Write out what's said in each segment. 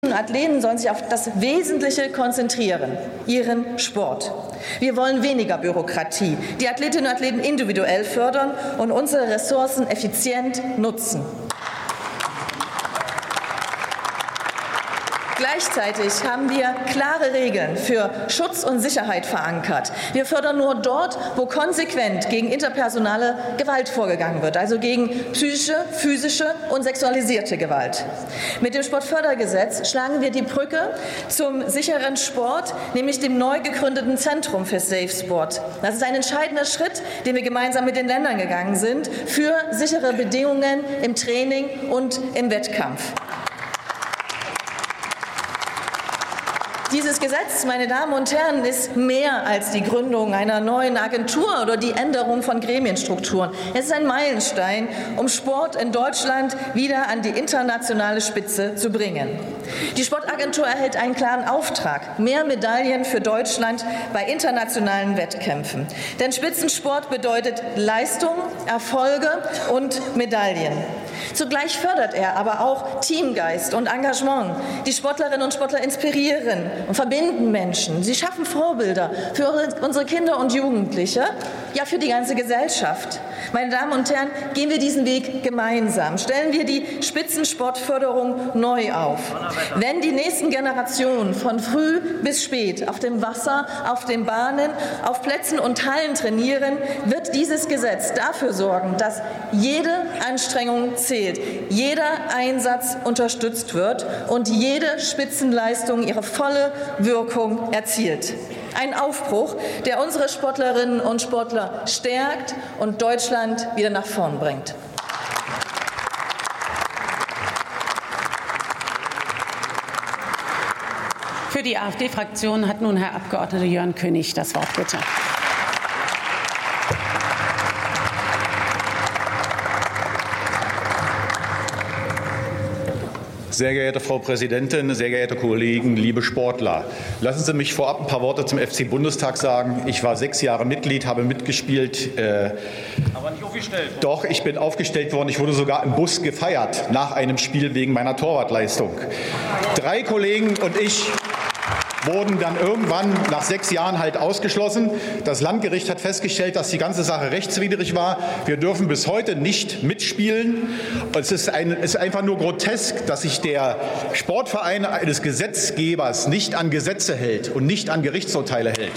Athleten sollen sich auf das Wesentliche konzentrieren, ihren Sport. Wir wollen weniger Bürokratie, die Athletinnen und Athleten individuell fördern und unsere Ressourcen effizient nutzen. Gleichzeitig haben wir klare Regeln für Schutz und Sicherheit verankert. Wir fördern nur dort, wo konsequent gegen interpersonale Gewalt vorgegangen wird, also gegen psychische, physische und sexualisierte Gewalt. Mit dem Sportfördergesetz schlagen wir die Brücke zum sicheren Sport, nämlich dem neu gegründeten Zentrum für Safe Sport. Das ist ein entscheidender Schritt, den wir gemeinsam mit den Ländern gegangen sind, für sichere Bedingungen im Training und im Wettkampf. Dieses Gesetz, meine Damen und Herren, ist mehr als die Gründung einer neuen Agentur oder die Änderung von Gremienstrukturen. Es ist ein Meilenstein, um Sport in Deutschland wieder an die internationale Spitze zu bringen. Die Sportagentur erhält einen klaren Auftrag: mehr Medaillen für Deutschland bei internationalen Wettkämpfen. Denn Spitzensport bedeutet Leistung, Erfolge und Medaillen. Zugleich fördert er aber auch Teamgeist und Engagement. Die Sportlerinnen und Sportler inspirieren und verbinden Menschen. Sie schaffen Vorbilder für unsere Kinder und Jugendliche, ja für die ganze Gesellschaft. Meine Damen und Herren, gehen wir diesen Weg gemeinsam. Stellen wir die Spitzensportförderung neu auf. Wenn die nächsten Generationen von früh bis spät auf dem Wasser, auf den Bahnen, auf Plätzen und Hallen trainieren, wird dieses Gesetz dafür sorgen, dass jede Anstrengung zählt, jeder Einsatz unterstützt wird und jede Spitzenleistung ihre volle Wirkung erzielt. Ein Aufbruch, der unsere Sportlerinnen und Sportler stärkt und Deutschland wieder nach vorn bringt. Für die AfD-Fraktion hat nun Herr Abgeordneter Jörn König das Wort, bitte. Sehr geehrte Frau Präsidentin, sehr geehrte Kollegen, liebe Sportler! Lassen Sie mich vorab ein paar Worte zum FC Bundestag sagen. Ich war 6 Jahre Mitglied, habe mitgespielt. Aber nicht aufgestellt. Doch, ich bin aufgestellt worden. Ich wurde sogar im Bus gefeiert nach einem Spiel wegen meiner Torwartleistung. 3 Kollegen und ich wurden dann irgendwann nach 6 Jahren halt ausgeschlossen. Das Landgericht hat festgestellt, dass die ganze Sache rechtswidrig war. Wir dürfen bis heute nicht mitspielen. Es ist einfach nur grotesk, dass sich der Sportverein eines Gesetzgebers nicht an Gesetze hält und nicht an Gerichtsurteile hält.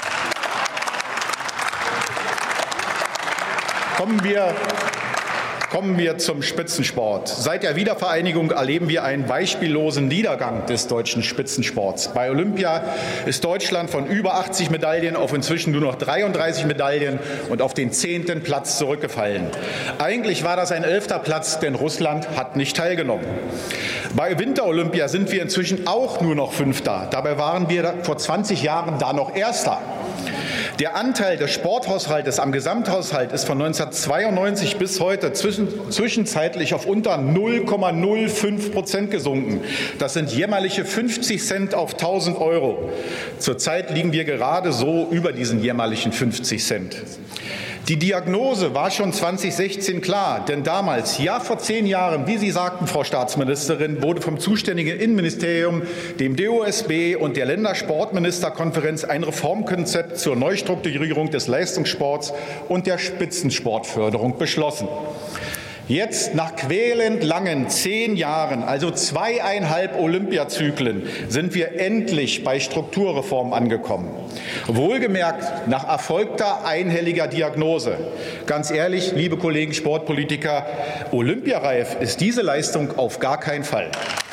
Kommen wir zum Spitzensport. Seit der Wiedervereinigung erleben wir einen beispiellosen Niedergang des deutschen Spitzensports. Bei Olympia ist Deutschland von über 80 Medaillen auf inzwischen nur noch 33 Medaillen und auf den 10. Platz zurückgefallen. Eigentlich war das ein 11. Platz, denn Russland hat nicht teilgenommen. Bei Winterolympia sind wir inzwischen auch nur noch 5. Dabei waren wir vor 20 Jahren da noch 1. Der Anteil des Sporthaushaltes am Gesamthaushalt ist von 1992 bis heute zwischenzeitlich auf unter 0,05% gesunken. Das sind jämmerliche 50 Cent auf 1.000 €. Zurzeit liegen wir gerade so über diesen jämmerlichen 50 Cent. Die Diagnose war schon 2016 klar, denn damals, ja vor 10 Jahren, wie Sie sagten, Frau Staatsministerin, wurde vom zuständigen Innenministerium, dem DOSB und der Ländersportministerkonferenz ein Reformkonzept zur Neustrukturierung des Leistungssports und der Spitzensportförderung beschlossen. Jetzt, nach quälend langen 10 Jahren, also 2,5 Olympiazyklen, sind wir endlich bei Strukturreformen angekommen. Wohlgemerkt nach erfolgter einhelliger Diagnose. Ganz ehrlich, liebe Kollegen Sportpolitiker, olympiareif ist diese Leistung auf gar keinen Fall.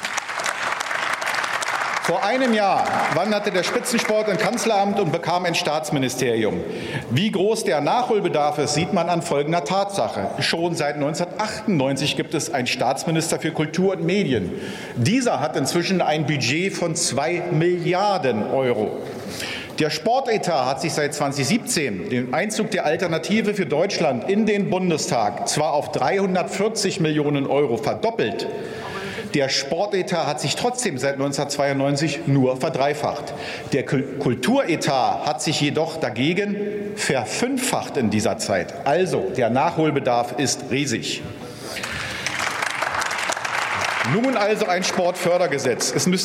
Vor einem Jahr wanderte der Spitzensport ins Kanzleramt und bekam ein Staatsministerium. Wie groß der Nachholbedarf ist, sieht man an folgender Tatsache. Schon seit 1998 gibt es einen Staatsminister für Kultur und Medien. Dieser hat inzwischen ein Budget von 2 Milliarden €. Der Sportetat hat sich seit 2017, dem Einzug der Alternative für Deutschland in den Bundestag, zwar auf 340 Millionen € verdoppelt. Der Sportetat hat sich trotzdem seit 1992 nur verdreifacht. Der Kulturetat hat sich jedoch dagegen verfünffacht in dieser Zeit. Also der Nachholbedarf ist riesig. Nun also ein Sportfördergesetz. Es müsste